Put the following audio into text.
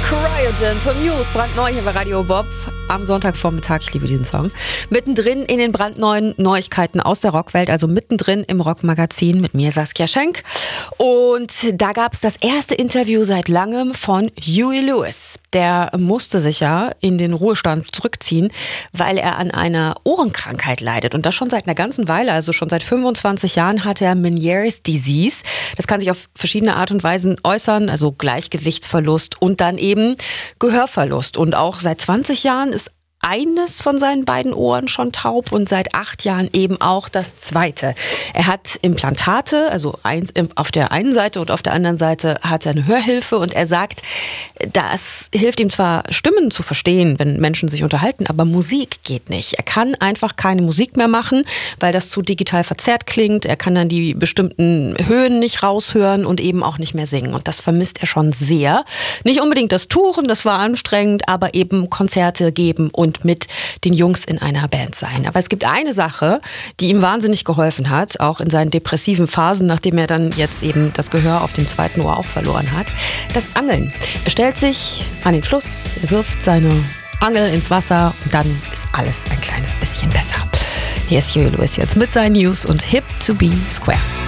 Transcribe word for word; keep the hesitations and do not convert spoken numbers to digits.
Cryogen von Muse, brandneu hier bei Radio Bob am Sonntagvormittag. Ich liebe diesen Song. Mittendrin in den brandneuen Neuigkeiten aus der Rockwelt, also mittendrin im Rockmagazin mit mir, Saskia Schenk. Und da gab es das erste Interview seit langem von Huey Lewis. Der musste sich ja in den Ruhestand zurückziehen, weil er an einer Ohrenkrankheit leidet. Und das schon seit einer ganzen Weile, also schon seit fünfundzwanzig Jahren hat er Meniere's Disease. Das kann sich auf verschiedene Art und Weisen äußern, also Gleichgewichtsverlust und dann eben Gehörverlust. Und auch seit zwanzig Jahren ist eines von seinen beiden Ohren schon taub und seit acht Jahren eben auch das zweite. Er hat Implantate, also eins auf der einen Seite und auf der anderen Seite hat er eine Hörhilfe und er sagt, das hilft ihm zwar, Stimmen zu verstehen, wenn Menschen sich unterhalten, aber Musik geht nicht. Er kann einfach keine Musik mehr machen, weil das zu digital verzerrt klingt. Er kann dann die bestimmten Höhen nicht raushören und eben auch nicht mehr singen. Und das vermisst er schon sehr. Nicht unbedingt das Touren, das war anstrengend, aber eben Konzerte geben und und mit den Jungs in einer Band sein. Aber es gibt eine Sache, die ihm wahnsinnig geholfen hat, auch in seinen depressiven Phasen, nachdem er dann jetzt eben das Gehör auf dem zweiten Ohr auch verloren hat. Das Angeln. Er stellt sich an den Fluss, er wirft seine Angel ins Wasser und dann ist alles ein kleines bisschen besser. Hier ist Huey Lewis jetzt mit seinen News und Hip to be Square.